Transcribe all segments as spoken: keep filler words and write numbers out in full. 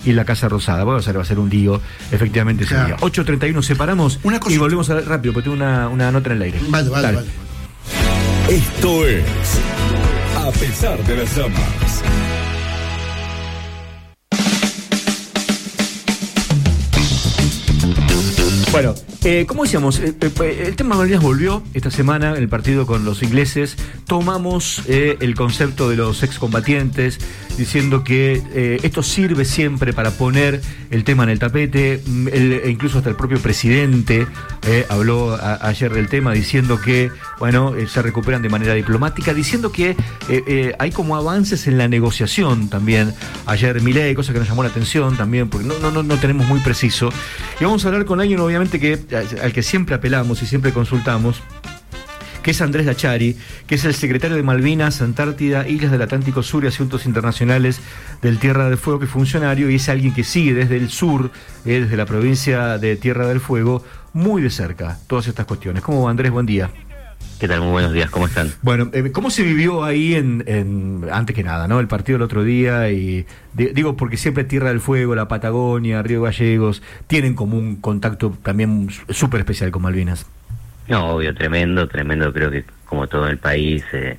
y la Casa Rosada. Bueno, va a ser un lío, efectivamente, ese claro. día. ocho treinta y uno separamos y volvemos a ver rápido, porque tengo una, una nota en el aire. Vale, vale, vale. Esto es A Pesar de las Llamas. Bueno, eh, como decíamos, eh, eh, el tema Malvinas volvió esta semana en el partido con los ingleses. Tomamos eh, el concepto de los excombatientes, diciendo que eh, esto sirve siempre para poner el tema en el tapete. El, e incluso hasta el propio presidente eh, habló a, ayer del tema, diciendo que, bueno, eh, se recuperan de manera diplomática, diciendo que eh, eh, hay como avances en la negociación también. Ayer Milei, cosa que nos llamó la atención también, porque no, no, no, no tenemos muy preciso. Y vamos a hablar con alguien, obviamente, que al que siempre apelamos y siempre consultamos, que es Andrés Lachari, que es el secretario de Malvinas, Antártida, Islas del Atlántico Sur y Asuntos Internacionales del Tierra del Fuego, que es funcionario y es alguien que sigue desde el sur, eh, desde la provincia de Tierra del Fuego, muy de cerca todas estas cuestiones. ¿Cómo va, Andrés? Buen día. ¿Qué tal? Muy buenos días, ¿cómo están? Bueno, eh, ¿cómo se vivió ahí en, en antes que nada, ¿no? El partido el otro día y de, digo porque siempre Tierra del Fuego, la Patagonia, Río Gallegos tienen como un contacto también súper especial con Malvinas. No, obvio, tremendo, tremendo, creo que como todo el país eh,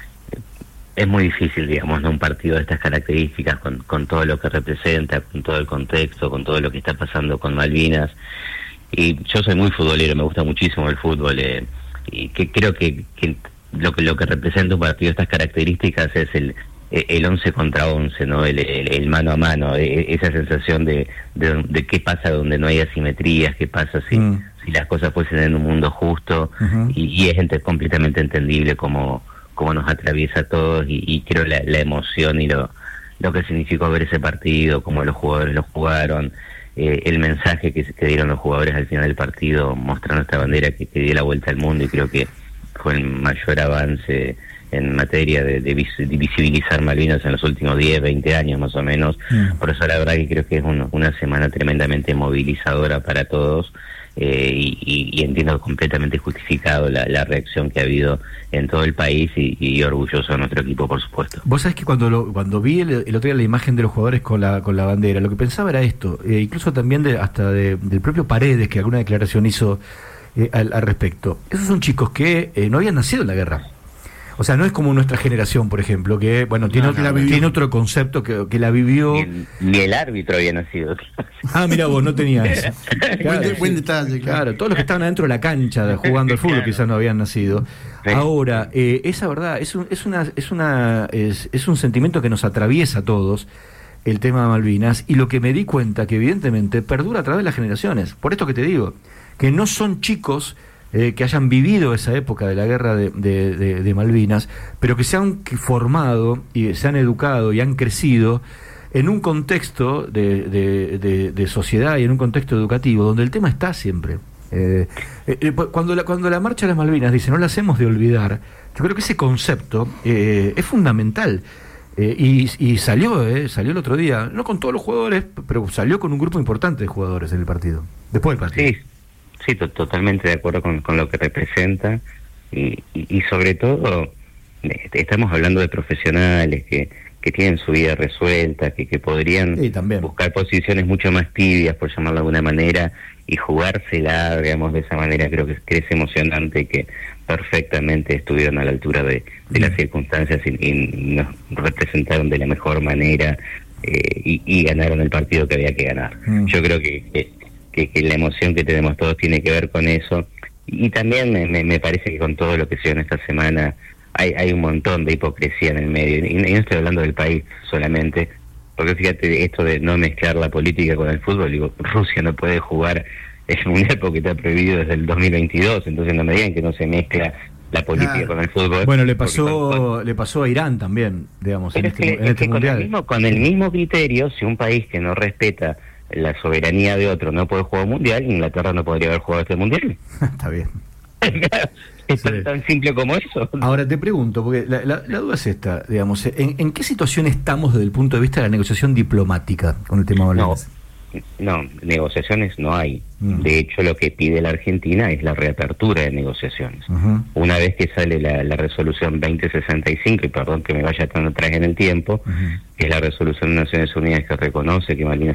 es muy difícil, digamos, ¿no? Un partido de estas características con, con todo lo que representa, con todo el contexto, con todo lo que está pasando con Malvinas. Y yo soy muy futbolero, me gusta muchísimo el fútbol, eh, y que creo que, que lo que lo que representa un partido de estas características es el el once contra once, ¿no? El, el, el mano a mano, esa sensación de, de, de qué pasa donde no hay asimetrías, qué pasa si, mm. si las cosas fuesen en un mundo justo, uh-huh. y, y es ente, completamente entendible cómo, cómo nos atraviesa a todos, y, y creo la, la emoción y lo, lo que significó ver ese partido, cómo los jugadores lo jugaron, eh, el mensaje que, que dieron los jugadores al final del partido, mostrando esta bandera que, que dio la vuelta al mundo, y creo que fue el mayor avance en materia de, de, vis, de visibilizar Malvinas en los últimos diez, veinte años más o menos. Mm. Por eso la verdad que creo que es un, una semana tremendamente movilizadora para todos, eh, y, y, y entiendo completamente justificado la, la reacción que ha habido en todo el país, y, y orgulloso de nuestro equipo, por supuesto. Vos sabés que cuando lo, cuando vi el, el otro día la imagen de los jugadores con la con la bandera, lo que pensaba era esto, eh, incluso también de, hasta de, del propio Paredes, que alguna declaración hizo eh, al, al respecto. Esos son chicos que eh, no habían nacido en la guerra. O sea, no es como nuestra generación, por ejemplo, que bueno tiene, no, otro, no, tiene otro concepto que, que la vivió. Ni el, ni el árbitro había nacido. Ah, mira vos, no tenía eso. Claro, buen, buen detalle, claro. Claro, todos los que estaban adentro de la cancha jugando al fútbol, claro, quizás no habían nacido. Sí. Ahora, eh, esa verdad, es un, es una, es una, es, es un sentimiento que nos atraviesa a todos, el tema de Malvinas, y lo que me di cuenta que evidentemente perdura a través de las generaciones. Por esto que te digo, que no son chicos Eh, que hayan vivido esa época de la guerra de, de, de, de Malvinas, pero que se han formado y se han educado y han crecido en un contexto de, de, de, de sociedad y en un contexto educativo donde el tema está siempre. Eh, eh, cuando, la, cuando la Marcha de las Malvinas dice no la hacemos de olvidar, yo creo que ese concepto eh, es fundamental. Eh, y, y salió, eh, salió el otro día, no con todos los jugadores, pero salió con un grupo importante de jugadores en el partido, después del partido. Sí. Sí, to- totalmente de acuerdo con, con lo que representa, y, y, y sobre todo eh, estamos hablando de profesionales que, que tienen su vida resuelta, que, que podrían sí, también buscar posiciones mucho más tibias, por llamarlo de alguna manera, y jugársela, digamos, de esa manera. Creo que, que es emocionante, y que perfectamente estuvieron a la altura de, de las circunstancias y, y nos representaron de la mejor manera, eh, y, y ganaron el partido que había que ganar. Mm. Yo creo que... que Que, que la emoción que tenemos todos tiene que ver con eso, y también me, me parece que con todo lo que se dio en esta semana hay, hay un montón de hipocresía en el medio, y, y no estoy hablando del país solamente, porque fíjate esto de no mezclar la política con el fútbol. Digo, Rusia no puede jugar el mundial porque está prohibido desde el dos mil veintidós, entonces no me digan que no se mezcla la política ah. con el fútbol. Bueno, le pasó con, le pasó a Irán también, digamos, en este, que, en este que mundial. Con el, mismo, con el mismo criterio, si un país que no respeta la soberanía de otro no puede jugar un mundial, Inglaterra no podría haber jugado este mundial. Está bien. Es sí. tan, tan simple como eso. Ahora te pregunto, porque la, la, la duda es esta, digamos, ¿en, ¿en qué situación estamos desde el punto de vista de la negociación diplomática con el tema Malvinas? No, no, negociaciones no hay. Mm. De hecho, lo que pide la Argentina es la reapertura de negociaciones. Uh-huh. Una vez que sale la, la resolución veinte sesenta y cinco, y perdón que me vaya tan atrás en el tiempo, uh-huh. que es la resolución de Naciones Unidas que reconoce que Malvinas